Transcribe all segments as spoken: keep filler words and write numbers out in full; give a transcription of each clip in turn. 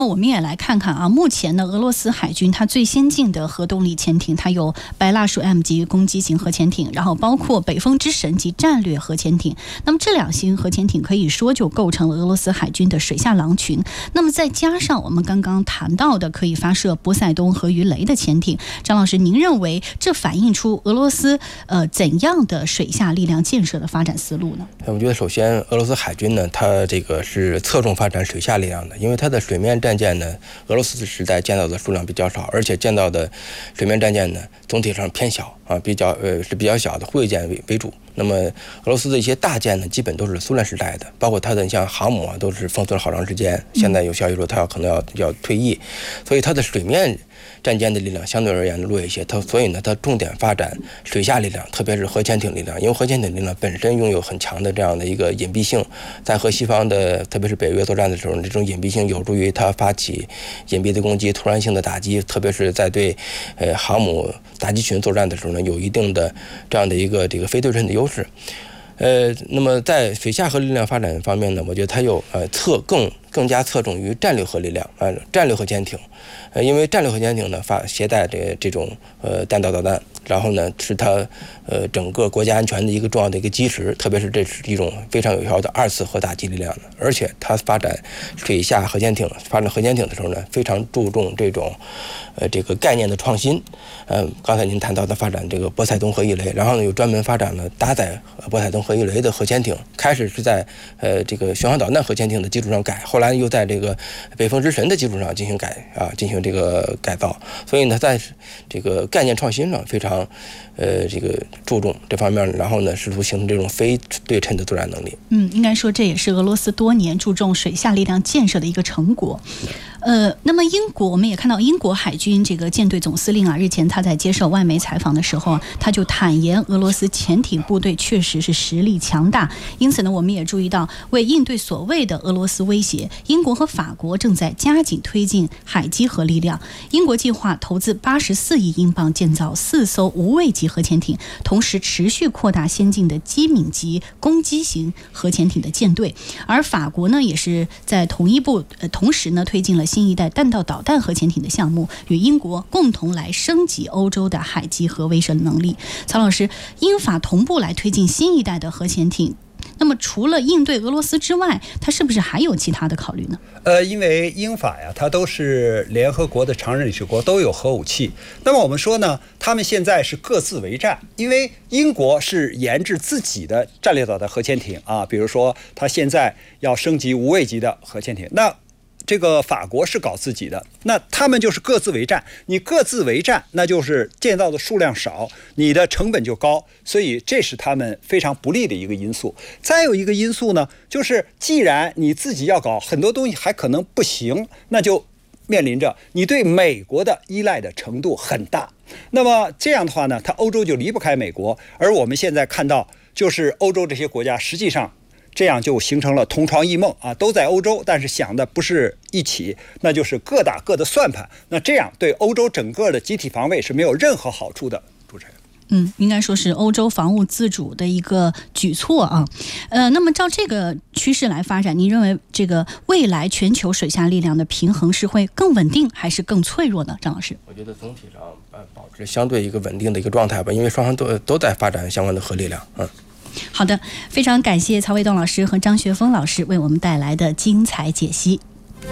我们也来看看啊，目前呢，俄罗斯海军它最先进的核动力潜艇，它有白蜡鼠 M 级攻击型核潜艇，然后包括北风之神级战略核潜艇。那么这两型核潜艇可以说就构成了俄罗斯海军的水下狼群。那么再加上我们刚刚谈到的可以发射波塞冬和鱼雷的潜艇，张老师，您认为这反映出俄罗斯呃怎样的水下力量建设的发展思路呢？ 我觉得首先俄罗斯海军呢，它这个是侧重发展水下力量的，因为它的水面战舰呢，俄罗斯时代建造的数量比较少，而且建造的水面战舰呢，总体上偏小啊，比较呃是比较小的护卫舰为为主。那么俄罗斯的一些大舰呢，基本都是苏联时代的，包括它的像航母啊，都是封存了好长时间。现在有消息说它要可能要要退役，所以它的水面战舰的力量相对而言弱一些。它所以呢，它重点发展水下力量，特别是核潜艇力量，因为核潜艇力量本身拥有很强的这样的一个隐蔽性，在和西方的特别是北约作战的时候，这种隐蔽性有助于它发起隐蔽的攻击、突然性的打击，特别是在对呃航母打击群作战的时候呢，有一定的这样的一个这个非对称的优势。呃，那么在水下核力量发展方面呢，我觉得它又呃侧更更加侧重于战略核力量啊、呃，战略核潜艇，呃，因为战略核潜艇呢发携带这这种呃弹道导弹，然后呢是它呃整个国家安全的一个重要的一个基石，特别是这是一种非常有效的二次核打击力量的，而且它发展水下核潜艇、发展核潜艇的时候呢，非常注重这种呃这个概念的创新。呃，刚才您谈到的发展这个波塞冬核鱼雷，然后呢又专门发展了搭载波塞冬核鱼雷的核潜艇，开始是在呃这个巡航导弹核潜艇的基础上改，后来又在这个北风之神的基础上进行改啊，进行这个改造。所以呢，在这个概念创新上非常呃这个注重这方面，然后呢试图形成这种非对称的作战能力。 嗯，应该说这也是俄罗斯多年注重水下力量建设的一个成果。呃，那么英国我们也看到英国海军这个舰队总司令啊，日前他在接受外媒采访的时候，他就坦言俄罗斯潜艇部队确实是实力强大。因此呢，我们也注意到，为应对所谓的俄罗斯威胁，英国和法国正在加紧推进海基核力量。英国计划投资八十四亿英镑建造四艘无畏级核潜艇，同时持续扩大先进的机敏级攻击型核潜艇的舰队。而法国呢，也是在同一步呃同时呢推进了新一代弹道导弹核潜艇的项目，与英国共同来升级欧洲的海基核威慑能力。曹老师，英法同步来推进新一代的核潜艇，那么除了应对俄罗斯之外，它是不是还有其他的考虑呢？ 呃，因为英法呀，它都是联合国的常任理事国，都有核武器。那么我们说呢，他们现在是各自为战，因为英国是研制自己的战略导弹核潜艇啊，比如说它现在要升级无畏级的核潜艇，那这个法国是搞自己的，那他们就是各自为战。你各自为战，那就是建造的数量少，你的成本就高，所以这是他们非常不利的一个因素。再有一个因素呢，就是既然你自己要搞，很多东西还可能不行，那就面临着你对美国的依赖的程度很大。那么这样的话呢，它欧洲就离不开美国，而我们现在看到，就是欧洲这些国家实际上这样就形成了同床异梦啊，都在欧洲，但是想的不是一起，那就是各打各的算盘。那这样对欧洲整个的集体防卫是没有任何好处的。主持人， 嗯，应该说是欧洲防务自主的一个举措啊。呃，那么照这个趋势来发展，您认为这个未来全球水下力量的平衡是会更稳定还是更脆弱呢？张老师， 我觉得总体上呃保持相对一个稳定的一个状态吧，因为双方都都在发展相关的核力量，嗯。 好的，非常感谢曹卫东老师和张学峰老师为我们带来的精彩解析。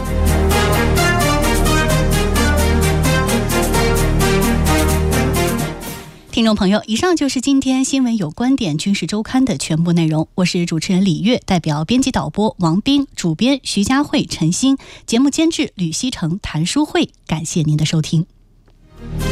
听众朋友，以上就是今天新闻有观点军事周刊的全部内容。我是主持人李月，代表编辑导播王斌，主编徐佳慧、陈欣，节目监制吕希成、谭淑慧。感谢您的收听。